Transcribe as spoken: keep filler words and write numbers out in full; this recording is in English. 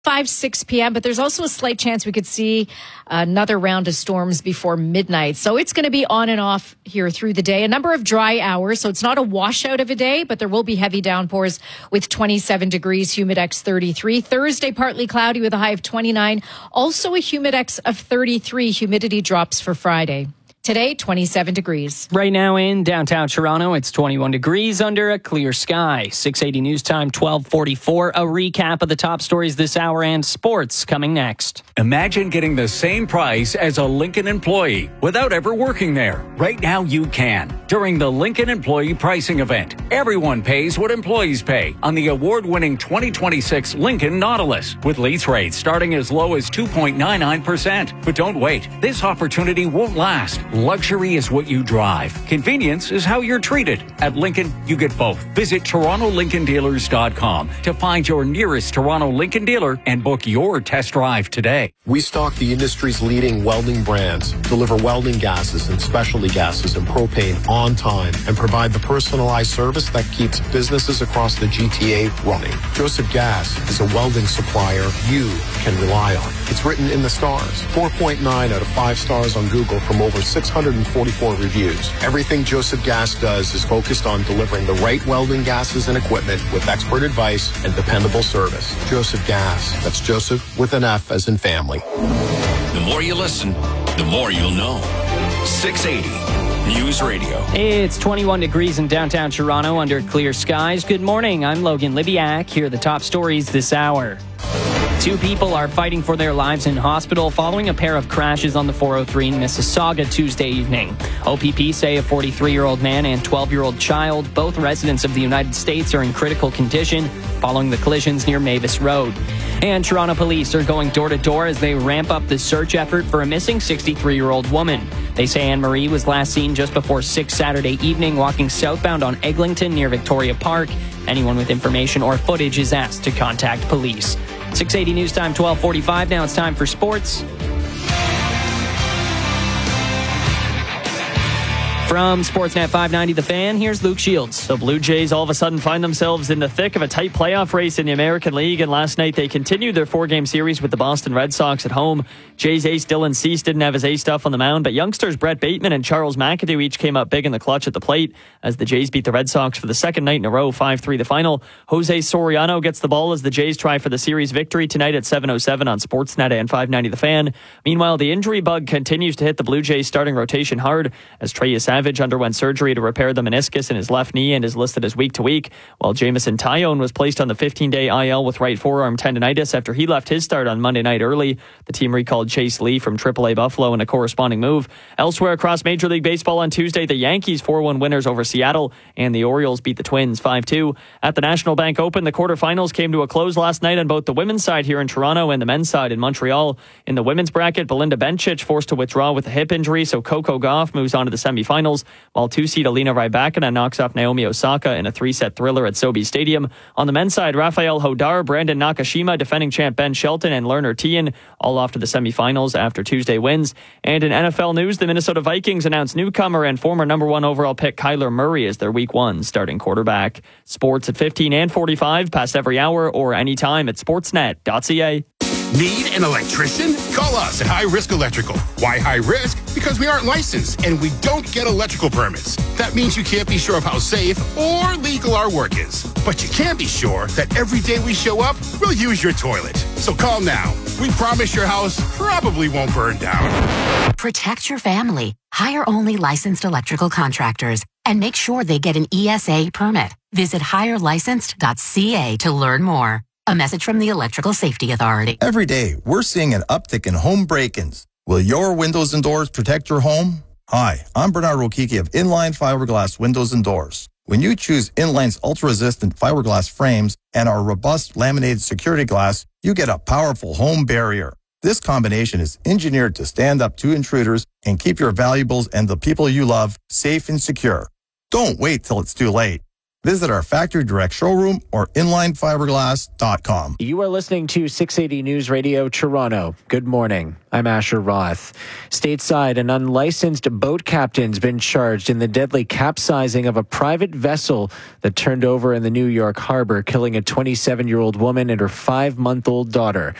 five, six p.m., but there's also a slight chance we could see another round of storms before midnight. So it's going to be on and off here through the day. A number of dry hours, so it's not a washout of a day, but there will be heavy downpours with twenty-seven degrees, Humidex thirty-three. Thursday, partly cloudy with a high of twenty-nine. Also a Humidex of thirty-three. Humidity drops for Friday. Today, twenty-seven degrees. Right now in downtown Toronto, it's twenty-one degrees under a clear sky. six eighty News Time, twelve forty-four. A recap of the top stories this hour and sports coming next. Imagine getting the same price as a Lincoln employee without ever working there. Right now you can. During the Lincoln Employee Pricing Event, everyone pays what employees pay on the award-winning twenty twenty-six Lincoln Nautilus, with lease rates starting as low as two point nine nine percent. But don't wait. This opportunity won't last. Luxury is what you drive. Convenience is how you're treated. At Lincoln, you get both. Visit Toronto Lincoln Dealers dot com to find your nearest Toronto Lincoln dealer and book your test drive today. We stock the industry's leading welding brands, deliver welding gases and specialty gases and propane on time, and provide the personalized service that keeps businesses across the G T A running. Joseph Gas is a welding supplier you can rely on. It's written in the stars. four point nine out of five stars on Google from over six hundred forty-four reviews. Everything Joseph Gas does is focused on delivering the right welding gases and equipment with expert advice and dependable service. Joseph Gas. That's Joseph with an F as in family. The more you listen, the more you'll know. six eighty News Radio. It's twenty-one degrees in downtown Toronto under clear skies. Good morning. I'm Logan Libiak. Here are the top stories this hour. Two people are fighting for their lives in hospital following a pair of crashes on the four oh three in Mississauga Tuesday evening. O P P say a forty-three-year-old man and twelve-year-old child, both residents of the United States, are in critical condition following the collisions near Mavis Road. And Toronto police are going door-to-door as they ramp up the search effort for a missing sixty-three-year-old woman. They say Anne-Marie was last seen just before six Saturday evening walking southbound on Eglinton near Victoria Park. Anyone with information or footage is asked to contact police. six eighty News Time, twelve forty-five. Now it's time for sports. From Sportsnet five ninety The Fan, here's Luke Shields. The Blue Jays all of a sudden find themselves in the thick of a tight playoff race in the American League, and last night they continued their four-game series with the Boston Red Sox at home. Jays ace Dylan Cease didn't have his ace stuff on the mound, but youngsters Brett Bateman and Charles McAdoo each came up big in the clutch at the plate as the Jays beat the Red Sox for the second night in a row, five three the final. Jose Soriano gets the ball as the Jays try for the series victory tonight at seven oh seven on Sportsnet and five ninety The Fan. Meanwhile, the injury bug continues to hit the Blue Jays starting rotation hard as Trey Savage underwent surgery to repair the meniscus in his left knee and is listed as week to week, while Jameson Taillon was placed on the fifteen-day I L with right forearm tendonitis after he left his start on Monday night early. The team recalled Chase Lee from triple A Buffalo in a corresponding move. Elsewhere across Major League Baseball on Tuesday, the Yankees four one winners over Seattle, and the Orioles beat the Twins five two. At the National Bank Open, the quarterfinals came to a close last night on both the women's side here in Toronto and the men's side in Montreal. In the women's bracket, Belinda Bencic forced to withdraw with a hip injury, so Coco Gauff moves on to the semifinals, while two-seed Alina Rybakina knocks off Naomi Osaka in a three-set thriller at Sobe Stadium. On the men's side, Rafael Hodar, Brandon Nakashima, defending champ Ben Shelton, and Lerner Tien all off to the semifinals after Tuesday wins. And in N F L news, the Minnesota Vikings announced newcomer and former number one overall pick Kyler Murray as their week one starting quarterback. Sports at fifteen and forty-five, past every hour or anytime at sportsnet dot c a. Need an electrician? Call us at High Risk Electrical. Why high risk? Because we aren't licensed and we don't get electrical permits. That means you can't be sure of how safe or legal our work is. But you can be sure that every day we show up, we'll use your toilet. So call now. We promise your house probably won't burn down. Protect your family. Hire only licensed electrical contractors and make sure they get an E S A permit. Visit hire licensed dot c a to learn more. A message from the Electrical Safety Authority. Every day, we're seeing an uptick in home break-ins. Will your windows and doors protect your home? Hi, I'm Bernard Rokiki of Inline Fiberglass Windows and Doors. When you choose Inline's ultra-resistant fiberglass frames and our robust laminated security glass, you get a powerful home barrier. This combination is engineered to stand up to intruders and keep your valuables and the people you love safe and secure. Don't wait till it's too late. Visit our factory direct showroom or inline fiberglass dot com. You are listening to six eighty News Radio Toronto. Good morning. I'm Asher Roth. Stateside, an unlicensed boat captain's been charged in the deadly capsizing of a private vessel that turned over in the New York harbor, killing a twenty-seven-year-old woman and her five-month-old daughter.